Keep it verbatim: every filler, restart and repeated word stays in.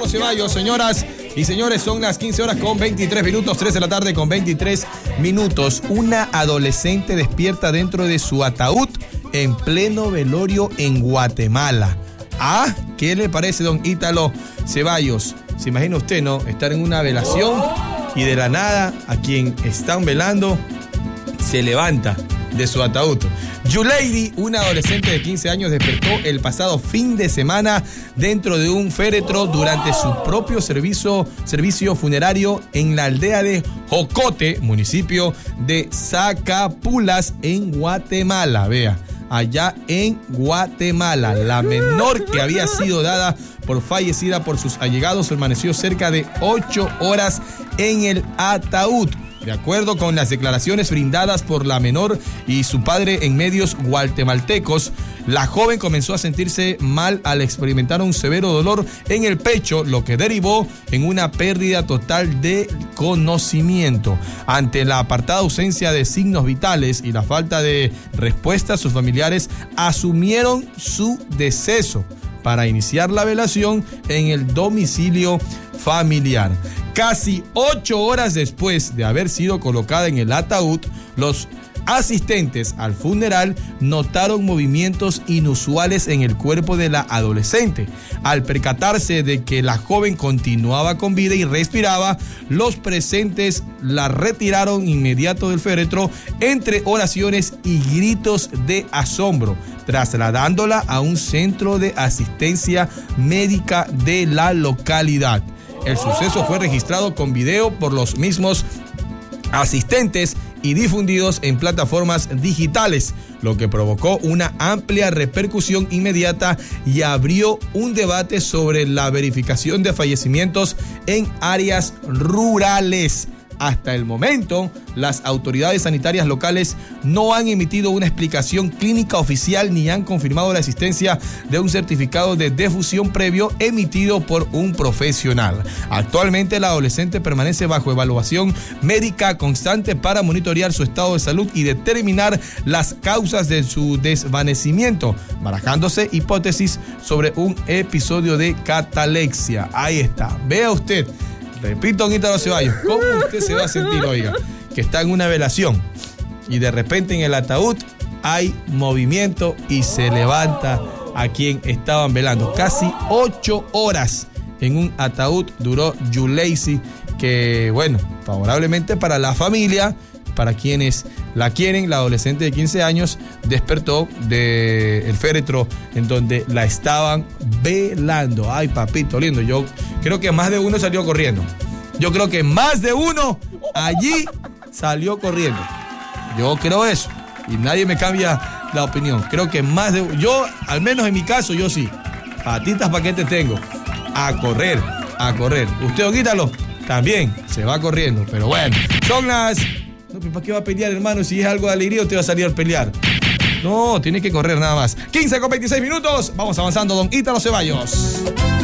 Ítalo Ceballos, señoras y señores, son las quince horas con veintitrés minutos, tres de la tarde con veintitrés minutos. Una adolescente despierta dentro de su ataúd en pleno velorio en Guatemala. ¿Ah? ¿Qué le parece, don Ítalo Ceballos? ¿Se imagina usted, no? Estar en una velación y de la nada a quien están velando se levanta de su ataúd. Yuleidi, una adolescente de quince años, despertó el pasado fin de semana dentro de un féretro durante su propio servicio, servicio funerario en la aldea de Jocote, municipio de Zacapulas, en Guatemala. Vea, allá en Guatemala, la menor, que había sido dada por fallecida por sus allegados, permaneció cerca de ocho horas en el ataúd. De acuerdo con las declaraciones brindadas por la menor y su padre en medios guatemaltecos, la joven comenzó a sentirse mal al experimentar un severo dolor en el pecho, lo que derivó en una pérdida total de conocimiento. Ante la apartada ausencia de signos vitales y la falta de respuesta, sus familiares asumieron su deceso para iniciar la velación en el domicilio familiar. Casi ocho horas después de haber sido colocada en el ataúd, los asistentes al funeral notaron movimientos inusuales en el cuerpo de la adolescente. Al percatarse de que la joven continuaba con vida y respiraba, los presentes la retiraron inmediato del féretro entre oraciones y gritos de asombro, trasladándola a un centro de asistencia médica de la localidad. El suceso fue registrado con video por los mismos asistentes y difundidos en plataformas digitales, lo que provocó una amplia repercusión inmediata y abrió un debate sobre la verificación de fallecimientos en áreas rurales. Hasta el momento, las autoridades sanitarias locales no han emitido una explicación clínica oficial ni han confirmado la existencia de un certificado de defunción previo emitido por un profesional. Actualmente, la adolescente permanece bajo evaluación médica constante para monitorear su estado de salud y determinar las causas de su desvanecimiento, barajándose hipótesis sobre un episodio de catalepsia. Ahí está. Vea usted. Repito, don Ítalo Ceballos, ¿cómo usted se va a sentir, oiga, que está en una velación y de repente en el ataúd hay movimiento y se levanta a quien estaban velando? Casi ocho horas en un ataúd duró Yuleidi, que, bueno, favorablemente para la familia, para quienes la quieren, la adolescente de quince años despertó del féretro en donde la estaban velando. Ay, papito lindo, yo creo que más de uno salió corriendo. Yo creo que más de uno allí salió corriendo. Yo creo eso. Y nadie me cambia la opinión. Creo que más de uno. Yo, al menos en mi caso, yo sí. Patitas pa' que te tengo. A correr, a correr. Usted, don Ítalo, también se va corriendo. Pero bueno, son las... No, pero ¿para qué va a pelear, hermano? Si es algo de alegría, usted va a salir a pelear. No, tiene que correr nada más. quince con veintiséis minutos. Vamos avanzando, don Ítalo Ceballos.